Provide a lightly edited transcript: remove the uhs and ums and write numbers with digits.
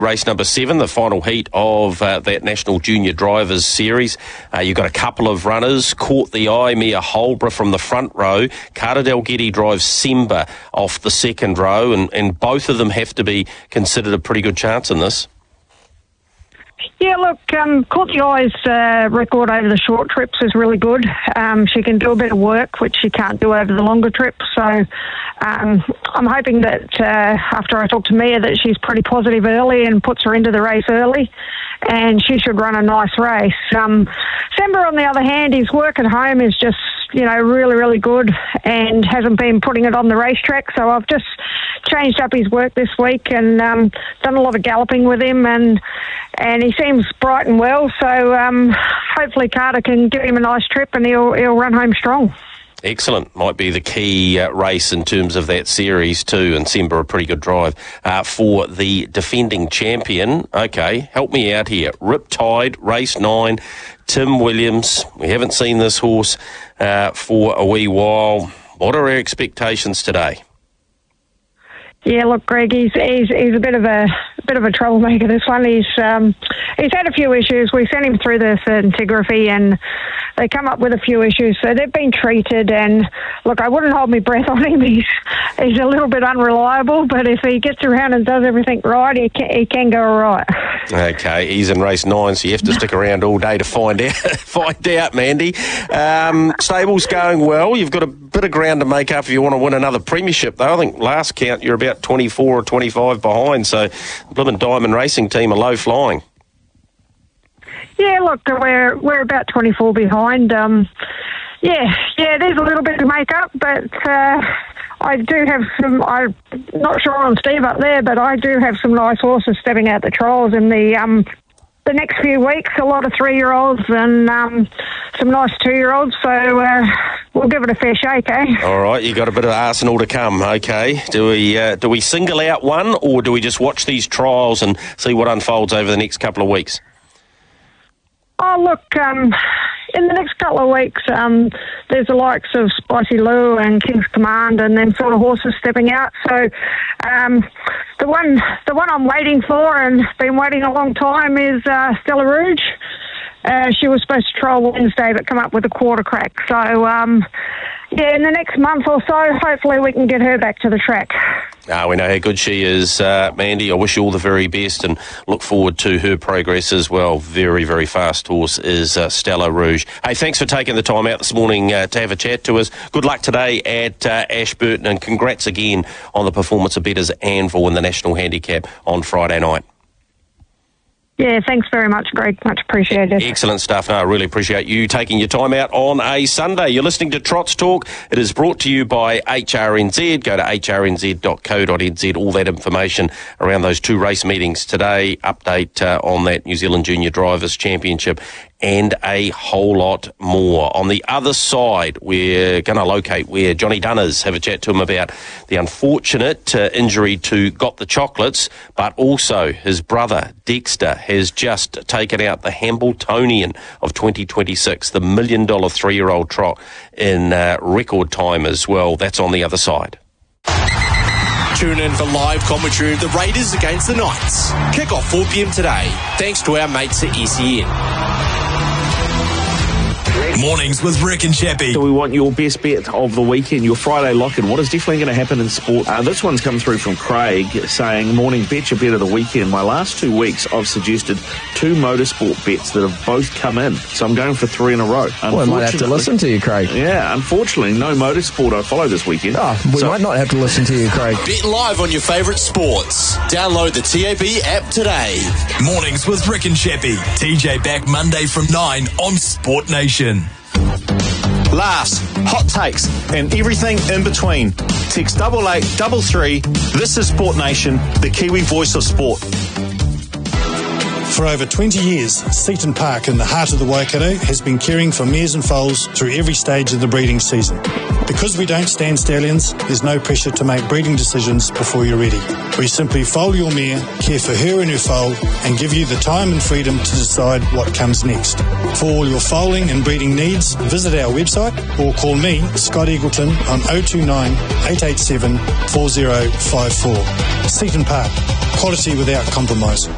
Race number 7, the final heat of that National Junior Drivers Series. You've got a couple of runners. Caught the eye, Mia Holbrook from the front row. Carter Dalgety drives Simba off the second row, and both of them have to be considered a pretty good chance in this. Yeah, look, Caught the Eye's record over the short trips is really good. She can do a bit of work, which she can't do over the longer trips. So I'm hoping that after I talk to Mia that she's pretty positive early and puts her into the race early, and she should run a nice race. Simba, on the other hand, his work at home is just, really, really good and hasn't been putting it on the racetrack. So I've just changed up his work this week and done a lot of galloping with him, and he seems bright and well. So hopefully Carter can give him a nice trip and he'll run home strong. Excellent. Might be the key race in terms of that series too, and Simba a pretty good drive for the defending champion. Okay, help me out here. Riptide, race 9, Tim Williams. We haven't seen this horse for a wee while. What are our expectations today? Yeah, look, Greg, he's a bit of a troublemaker. This one, he's had a few issues. We sent him through the scintigraphy, and they come up with a few issues. So they've been treated. And look, I wouldn't hold my breath on him. He's a little bit unreliable, but if he gets around and does everything right, he can go all right. Okay, he's in race 9, so you have to stick around all day to find out, Mandy. Stable's going well. You've got a bit of ground to make up if you want to win another premiership, though. I think last count you're about 24 or 25 behind, so the Bloomin' Diamond Racing team are low flying. Yeah, look, we're about 24 behind. Yeah, there's a little bit to make up, but I do have some. I'm not sure on Steve up there, but I do have some nice horses stepping out the trials in the next few weeks. A lot of 3-year-olds and some nice 2-year-olds. So we'll give it a fair shake, eh? All right, you got a bit of arsenal to come. Okay, do we single out one, or do we just watch these trials and see what unfolds over the next couple of weeks? Oh, look, in the next couple of weeks, there's the likes of Spicy Lou and King's Command and them sort of horses stepping out. So the one I'm waiting for and been waiting a long time is Stella Rouge. She was supposed to trial Wednesday but come up with a quarter crack. So, in the next month or so, hopefully we can get her back to the track. We know how good she is, Mandy. I wish you all the very best and look forward to her progress as well. Very, very fast horse is Stella Rouge. Hey, thanks for taking the time out this morning to have a chat to us. Good luck today at Ashburton, and congrats again on the performance of Betters Anvil in the National Handicap on Friday night. Yeah, thanks very much, Greg. Much appreciated. Excellent stuff. No, I really appreciate you taking your time out on a Sunday. You're listening to Trots Talk. It is brought to you by HRNZ. Go to hrnz.co.nz. All that information around those 2 race meetings today. Update on that New Zealand Junior Drivers' Championship and a whole lot more. On the other side, we're going to locate where Johnny Dunn is, have a chat to him about the unfortunate injury to Got the Chocolates, but also his brother, Dexter, has just taken out the Hambletonian of 2026, the $1 million 3-year-old trot in record time as well. That's on the other side. Tune in for live commentary of the Raiders against the Knights. Kick off 4 p.m. today, thanks to our mates at SEN. Mornings with Rick and Chappie. So we want your best bet of the weekend, your Friday lock-in. What is definitely going to happen in sport? This one's come through from Craig saying, morning, bet your bet of the weekend. My last 2 weeks, I've suggested 2 motorsport bets that have both come in. So I'm going for 3 in a row. Well, I might have to listen to you, Craig. Yeah, unfortunately, no motorsport I follow this weekend. We might not have to listen to you, Craig. Bet live on your favourite sports. Download the TAB app today. Mornings with Rick and Chappie. TJ back Monday from 9 on Sport Nation. Laughs, hot takes, and everything in between. Text 8833. This is Sport Nation, the Kiwi voice of sport. For over 20 years, Seaton Park in the heart of the Waikato has been caring for mares and foals through every stage of the breeding season. Because we don't stand stallions, there's no pressure to make breeding decisions before you're ready. We simply foal your mare, care for her and her foal, and give you the time and freedom to decide what comes next. For all your foaling and breeding needs, visit our website or call me, Scott Eagleton, on 029 887 4054. Seaton Park, quality without compromise.